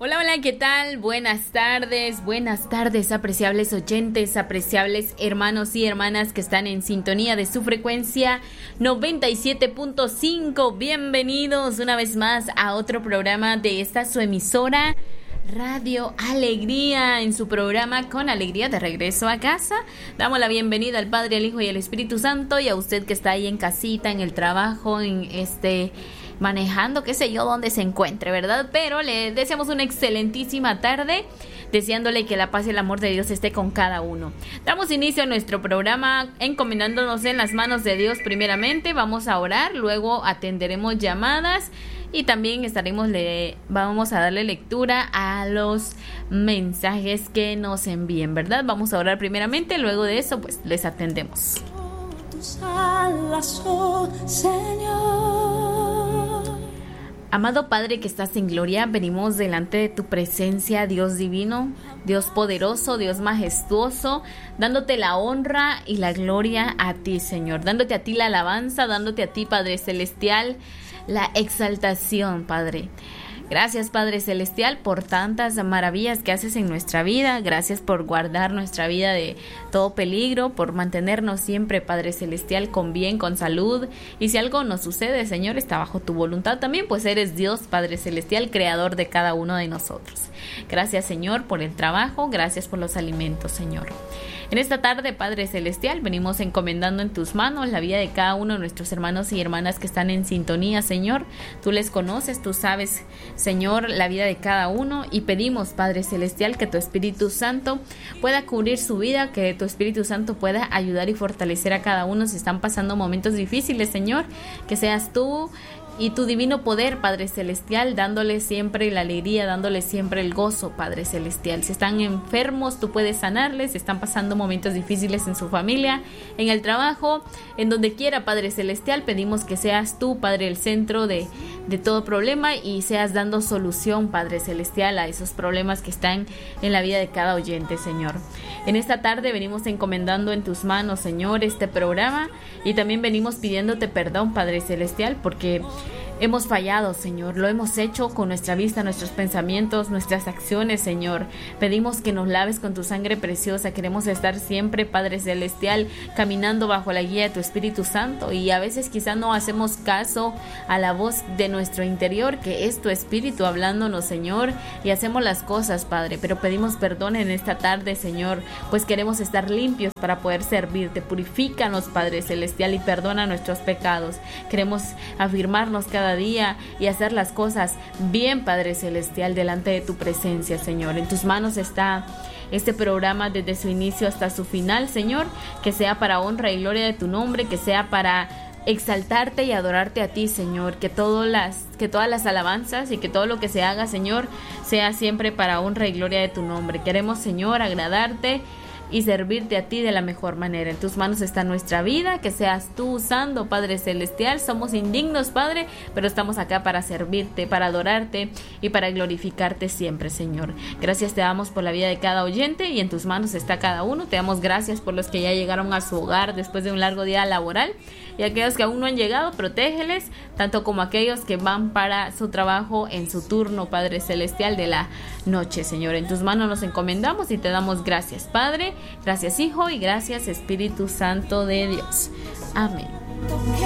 Hola, hola, ¿qué tal? Buenas tardes, apreciables oyentes, apreciables hermanos y hermanas que están en sintonía de su frecuencia 97.5. Bienvenidos una vez más a otro programa de esta su emisora Radio Alegría, en su programa Con Alegría de Regreso a Casa. Damos la bienvenida al Padre, al Hijo y al Espíritu Santo, y a usted que está ahí en casita, en el trabajo, manejando, qué sé yo, donde se encuentre, ¿verdad? Pero le deseamos una excelentísima tarde, deseándole que la paz y el amor de Dios esté con cada uno. Damos inicio a nuestro programa encomendándonos en las manos de Dios primeramente. Vamos a orar, luego atenderemos llamadas y también vamos a darle lectura a los mensajes que nos envíen, ¿verdad? Vamos a orar primeramente, luego de eso pues les atendemos. Tus alas, oh Señor. Amado Padre que estás en gloria, venimos delante de tu presencia, Dios divino, Dios poderoso, Dios majestuoso, dándote la honra y la gloria a ti, Señor, dándote a ti la alabanza, dándote a ti, Padre Celestial, la exaltación, Padre. Gracias, Padre Celestial, por tantas maravillas que haces en nuestra vida. Gracias por guardar nuestra vida de todo peligro, por mantenernos siempre, Padre Celestial, con bien, con salud. Y si algo nos sucede, Señor, está bajo tu voluntad también, pues eres Dios, Padre Celestial, creador de cada uno de nosotros. Gracias, Señor, por el trabajo. Gracias por los alimentos, Señor. En esta tarde, Padre Celestial, venimos encomendando en tus manos la vida de cada uno de nuestros hermanos y hermanas que están en sintonía, Señor. Tú les conoces, tú sabes, Señor, la vida de cada uno, y pedimos, Padre Celestial, que tu Espíritu Santo pueda cubrir su vida, que tu Espíritu Santo pueda ayudar y fortalecer a cada uno si están pasando momentos difíciles, Señor. Que seas tú y tu divino poder, Padre Celestial, dándoles siempre la alegría, dándoles siempre el gozo, Padre Celestial. Si están enfermos, tú puedes sanarles. Si están pasando momentos difíciles en su familia, en el trabajo, en donde quiera, Padre Celestial, pedimos que seas tú, Padre, el centro de todo problema, y seas dando solución, Padre Celestial, a esos problemas que están en la vida de cada oyente, Señor. En esta tarde venimos encomendando en tus manos, Señor, este programa, y también venimos pidiéndote perdón, Padre Celestial, porque hemos fallado, Señor. Lo hemos hecho con nuestra vista, nuestros pensamientos, nuestras acciones, Señor. Pedimos que nos laves con tu sangre preciosa. Queremos estar siempre, Padre Celestial, caminando bajo la guía de tu Espíritu Santo, y a veces quizá no hacemos caso a la voz de nuestro interior, que es tu Espíritu hablándonos, Señor, y hacemos las cosas, Padre, pero pedimos perdón en esta tarde, Señor, pues queremos estar limpios para poder servirte. Purifícanos, Padre Celestial, y perdona nuestros pecados. Queremos afirmarnos cada día y hacer las cosas bien, Padre Celestial, delante de tu presencia, Señor. En tus manos está este programa desde su inicio hasta su final, Señor. Que sea para honra y gloria de tu nombre, que sea para exaltarte y adorarte a ti, Señor. Que todas las alabanzas y que todo lo que se haga, Señor, sea siempre para honra y gloria de tu nombre. Queremos, Señor, agradarte y servirte a ti de la mejor manera. En tus manos está nuestra vida, que seas tú usando, Padre Celestial. Somos indignos, Padre, pero estamos acá para servirte, para adorarte y para glorificarte siempre, Señor. Gracias te damos por la vida de cada oyente, y en tus manos está cada uno. Te damos gracias por los que ya llegaron a su hogar después de un largo día laboral, y aquellos que aún no han llegado, protégeles, tanto como aquellos que van para su trabajo en su turno, Padre Celestial, de la noche, Señor. En tus manos nos encomendamos y te damos gracias, Padre. Gracias, Hijo, y gracias, Espíritu Santo de Dios. Amén.